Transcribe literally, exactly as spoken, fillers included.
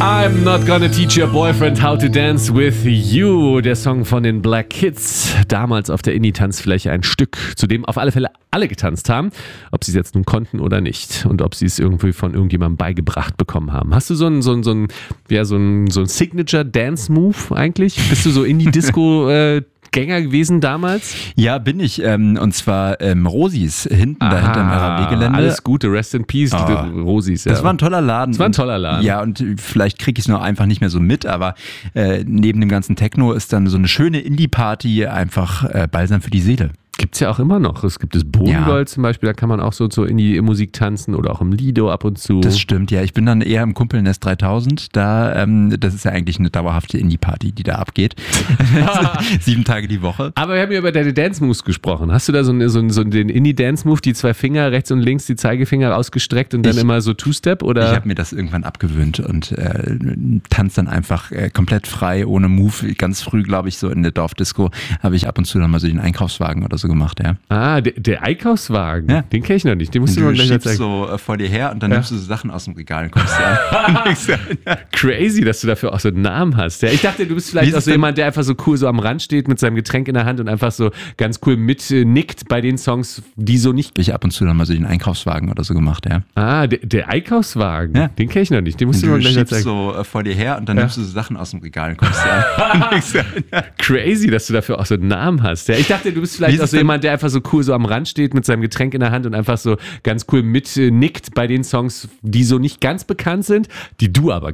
I'm not gonna teach your boyfriend how to dance with you. Der Song von den Black Kids. Damals auf der Indie-Tanzfläche ein Stück, zu dem auf alle Fälle alle getanzt haben. Ob sie es jetzt nun konnten oder nicht. Und ob sie es irgendwie von irgendjemandem beigebracht bekommen haben. Hast du so einen so einen, so einen, ja, so einen, so einen Signature-Dance-Move eigentlich? Bist du so Indie-Disco- äh, Gänger gewesen damals? Ja, bin ich. Ähm, und zwar ähm, Rosis, hinten Aha, da hinterm R A W-Gelände. Alles Gute, Rest in Peace, oh, die Rosis. Ja. Das war ein toller Laden. Das war ein toller Laden. Ja, und vielleicht kriege ich es noch einfach nicht mehr so mit, aber äh, neben dem ganzen Techno ist dann so eine schöne Indie-Party einfach äh, Balsam für die Seele. Gibt's ja auch immer noch. Es gibt das Bodengold ja. zum Beispiel, da kann man auch so, so in die Musik tanzen oder auch im Lido ab und zu. Das stimmt, ja. Ich bin dann eher im Kumpelnest dreitausend. Da, ähm, das ist ja eigentlich eine dauerhafte Indie-Party, die da abgeht. Sieben Tage die Woche. Aber wir haben ja über deine Dance-Moves gesprochen. Hast du da so, eine, so, so den Indie-Dance-Move, die zwei Finger rechts und links, die Zeigefinger ausgestreckt und dann ich, immer so Two-Step? Oder? Ich habe mir das irgendwann abgewöhnt und äh, tanze dann einfach äh, komplett frei, ohne Move. Ganz früh, glaube ich, so in der Dorfdisco habe ich ab und zu dann mal so den Einkaufswagen oder so gemacht, ja. Ah, der, der Einkaufswagen, ja. Den kenne ich noch nicht. Den musst du du mal gleich schiebst zeigen. so äh, vor dir her und dann ja. nimmst du so Sachen aus dem Regal und kommst an. Crazy, dass du dafür auch so einen Namen hast. Ja, ich dachte, du bist vielleicht auch so jemand, der einfach so cool so am Rand steht mit seinem Getränk in der Hand und einfach so ganz cool mitnickt bei den Songs, die so nicht... Ich habe ab und zu dann mal so den Einkaufswagen oder so gemacht, ja. Ah, der, der Einkaufswagen, ja. Den kenne ich noch nicht. Den musst und du mal gleich schiebst zeigen. so äh, vor dir her und dann ja. nimmst du so Sachen aus dem Regal und kommst an. Crazy, dass du dafür auch so einen Namen hast. Ja, ich dachte, du bist vielleicht auch so jemand, der einfach so cool so am Rand steht mit seinem Getränk in der Hand und einfach so ganz cool mitnickt bei den Songs, die so nicht ganz bekannt sind, die du aber